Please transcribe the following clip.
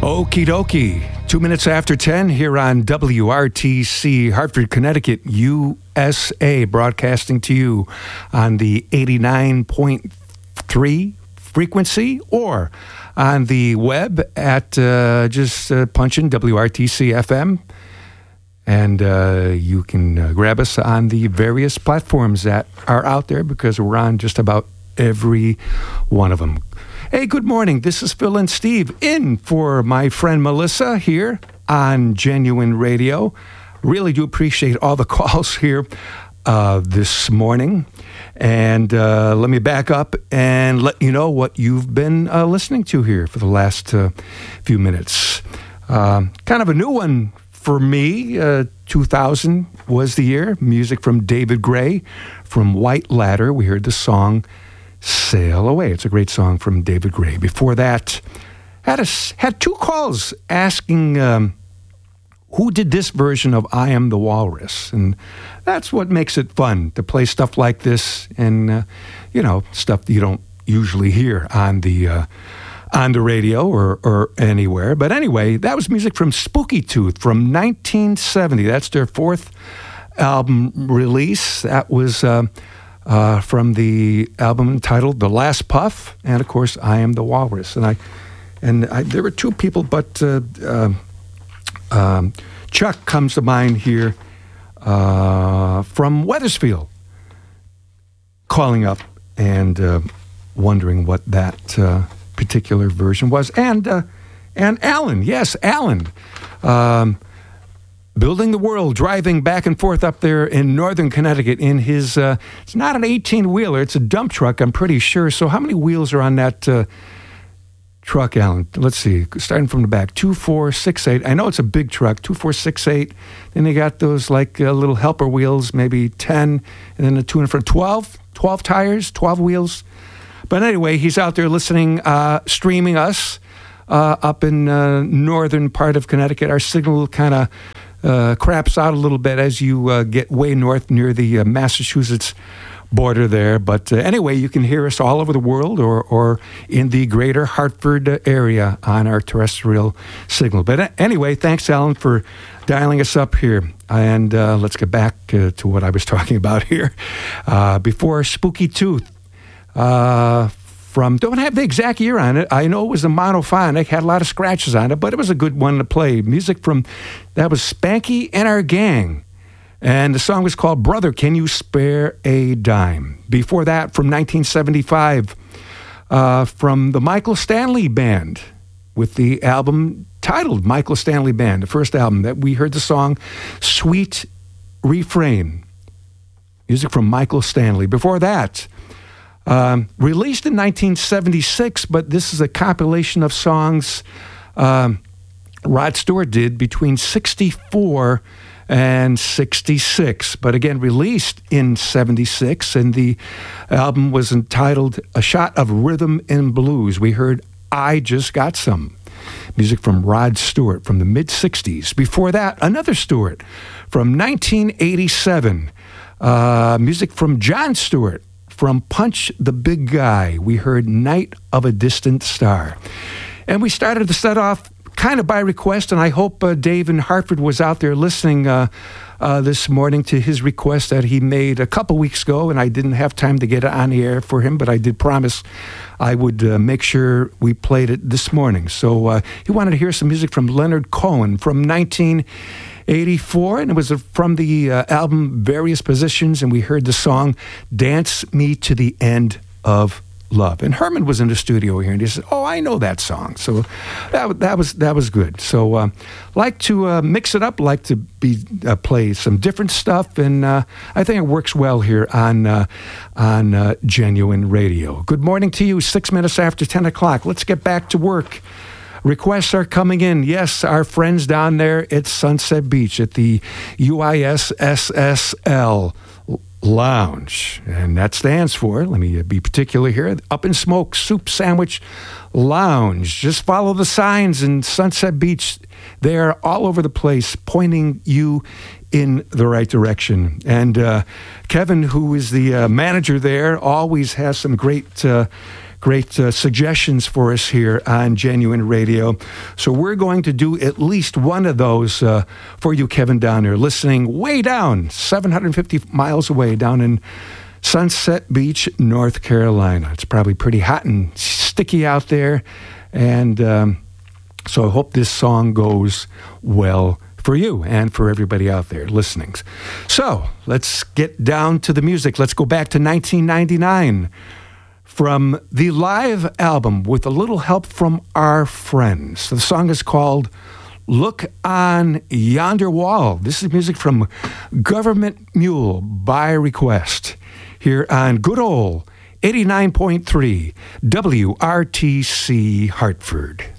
Okie dokie. 2 minutes after 10 here on WRTC, Hartford, Connecticut, USA, broadcasting to you on the 89.3 frequency or on the web at just punch in WRTC FM. And you can grab us on the various platforms that are out there because we're on just about every one of them. Hey, good morning. This is Phil and Steve in for my friend Melissa here on Genuine Radio. Really do appreciate all the calls here this morning. And let me back up and let you know what you've been listening to here for the last few minutes. Kind of a new one for me. 2000 was the year. Music from David Gray from White Ladder. We heard the song Sail Away. It's a great song from David Gray. Before that, had two calls asking who did this version of I Am the Walrus. And that's what makes it fun, to play stuff like this and, stuff that you don't usually hear on the radio or anywhere. But anyway, that was music from Spooky Tooth from 1970. That's their fourth album release. That was from the album entitled The Last Puff, and of course, I Am the Walrus. And there were two people, but Chuck comes to mind here from Wethersfield, calling up and wondering what that particular version was. And Alan, yes, Alan. Building the World, driving back and forth up there in northern Connecticut in his, it's not an 18-wheeler, it's a dump truck, I'm pretty sure. So how many wheels are on that truck, Alan? Let's see, starting from the back, 2, 4, 6, 8. I know it's a big truck, 2, 4, 6, 8. Then they got those like little helper wheels, maybe 10, and then the 2 in front, 12 tires, 12 wheels. But anyway, he's out there listening, streaming us up in northern part of Connecticut. Our signal kind of craps out a little bit as you get way north near the Massachusetts border there. But anyway, you can hear us all over the world or in the greater Hartford area on our terrestrial signal. But anyway, thanks, Alan, for dialing us up here. And let's get back to what I was talking about here. Before Spooky Tooth, don't have the exact year on it. I know it was a monophonic, had a lot of scratches on it, but it was a good one to play. Music that was Spanky and Our Gang. And the song was called Brother, Can You Spare a Dime? Before that, from 1975, from the Michael Stanley Band, with the album titled Michael Stanley Band, the first album that we heard the song Sweet Refrain. Music from Michael Stanley. Before that, released in 1976, but this is a compilation of songs Rod Stewart did between 64 and 66. But again, released in 76, and the album was entitled A Shot of Rhythm and Blues. We heard I Just Got Some. Music from Rod Stewart from the mid-60s. Before that, another Stewart from 1987. Music from Jon Stewart. From Punch the Big Guy, we heard Night of a Distant Star. And we started the set off kind of by request, and I hope Dave in Hartford was out there listening this morning to his request that he made a couple weeks ago, and I didn't have time to get it on the air for him, but I did promise I would make sure we played it this morning. So he wanted to hear some music from Leonard Cohen from 1984, and it was from the album Various Positions, and we heard the song Dance Me to the End of Love. And Herman was in the studio here, and he said, "Oh, I know that song." So that was good. So like to mix it up, like to play some different stuff, and I think it works well here on Genuine Radio. Good morning to you. 6 minutes after 10 o'clock. Let's get back to work. Requests are coming in. Yes, our friends down there at Sunset Beach at the UISSSL Lounge. And that stands for, let me be particular here, Up in Smoke Soup Sandwich Lounge. Just follow the signs in Sunset Beach. They are all over the place, pointing you in the right direction. And Kevin, who is the manager there, always has some great great suggestions for us here on Genuine Radio. So we're going to do at least one of those for you, Kevin, down there, listening way down, 750 miles away, down in Sunset Beach, North Carolina. It's probably pretty hot and sticky out there, and so I hope this song goes well for you and for everybody out there listening. So let's get down to the music. Let's go back to 1999 from the live album with a little help from our friends. The song is called Look on Yonder Wall. This is music from Government Mule by request here on good old 89.3 WRTC Hartford.